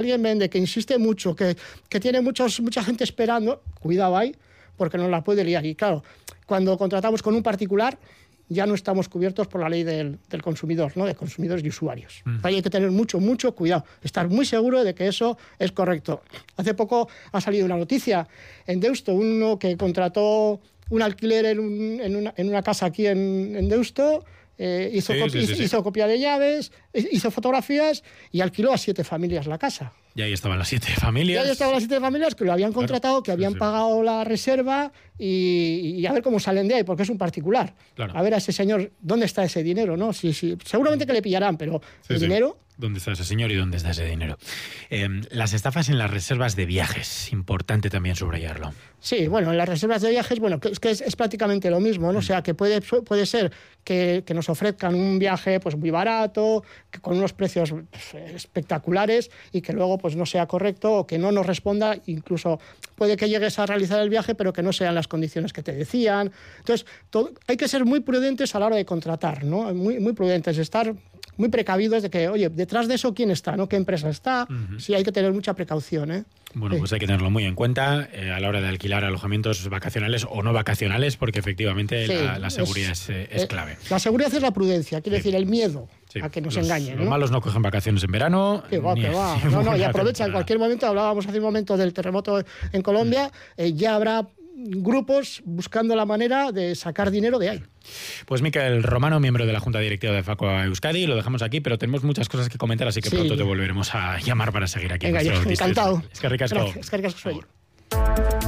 alguien vende, que insiste mucho, que tiene mucha gente esperando, cuidado ahí, porque nos la puede liar. Y claro, cuando contratamos con un particular, ya no estamos cubiertos por la ley del consumidor, ¿no? De consumidores y usuarios. Hay que tener mucho una estar muy seguro de que eso es correcto. Hace poco ha salido una noticia en Deusto, uno que contrató un alquiler en una casa aquí en Deusto, hizo copia de llaves, hizo fotografías y alquiló a 7 familias la casa. Y ahí estaban las 7 familias. Y ahí estaban las 7 familias que lo habían contratado, que habían pagado la reserva y a ver cómo salen de ahí, porque es un particular. Claro. A ver a ese señor, ¿dónde está ese dinero? ¿No? Sí, seguramente que le pillarán, pero el dinero... ¿Dónde está ese señor y dónde está ese dinero? Las estafas en las reservas de viajes, importante también subrayarlo. Sí, bueno, en las reservas de viajes, bueno, es prácticamente lo mismo, ¿no? O sea, que puede ser que nos ofrezcan un viaje pues muy barato, que con unos precios espectaculares y que luego pues no sea correcto o que no nos responda, incluso puede que llegues a realizar el viaje pero que no sean las condiciones que te decían. Entonces, hay que ser muy prudentes a la hora de contratar, ¿no? Muy prudentes, estar muy precavidos de que, oye, detrás de eso, ¿quién está? ¿No? ¿Qué empresa está? Sí, hay que tener mucha precaución, ¿eh? Bueno, pues hay que tenerlo muy en cuenta a la hora de alquilar alojamientos vacacionales o no vacacionales, porque efectivamente la seguridad es clave. La seguridad es la prudencia, quiere decir el miedo a que nos engañen. Los malos no cogen vacaciones en verano. Que va. No, y aprovecha en cualquier momento. Hablábamos hace un momento del terremoto en Colombia, ya habrá grupos buscando la manera de sacar dinero de ahí. Pues Mikel Romano, miembro de la Junta Directiva de Facua Euskadi, lo dejamos aquí, pero tenemos muchas cosas que comentar, así que pronto te volveremos a llamar para seguir aquí. Venga, encantado. Es que ricasco. Gracias,